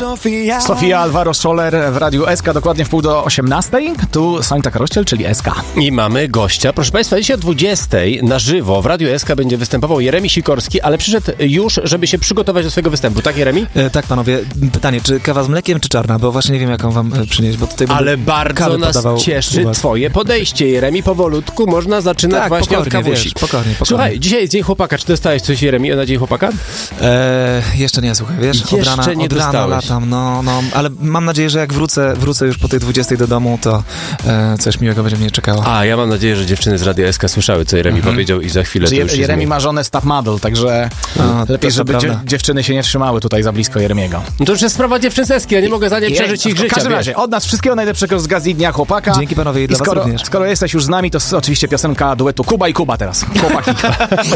Sofia Alvaro Soler w Radiu SK, dokładnie w 7:30. Tu Santa Karościel, czyli SK. I mamy gościa. Proszę Państwa, dzisiaj o 20:00 na żywo w Radiu SK będzie występował Jeremi Sikorski, ale przyszedł już, żeby się przygotować do swojego występu. Tak, Jeremi? Tak, panowie. Pytanie, czy kawa z mlekiem, czy czarna? Bo właśnie nie wiem, jaką wam przynieść, bo tutaj ale bardzo nas cieszy twoje podejście, Jeremi. Powolutku można zaczynać tak, właśnie od kawusi. Wiesz, pokornie. Słuchaj, dzisiaj jest Dzień Chłopaka. Czy dostałeś coś, Jeremi, na Dzień Chłopaka? Jeszcze nie, słuchaj, wiesz, Jeszcze nie od rana latam, no, ale mam nadzieję, że jak wrócę już po tej 20:00 do domu, to coś miłego będzie mnie czekało. A, ja mam nadzieję, że dziewczyny z Radia SK słyszały, co Jeremi powiedział i za chwilę to już Jeremi ma żonę Stop Model, także lepiej, żeby dziewczyny się nie trzymały tutaj za blisko Jeremiego. No to już jest sprawa dziewczyn z SK, ja nie mogę za nie przeżyć ich życia. W każdym razie, od nas wszystkiego najlepszego z Gazdy Dnia Chłopaka. Dzięki panowie i dla was również. Skoro jesteś już z nami, to oczywiście piosenka duetu Kuba i Kuba teraz. Chłopaki.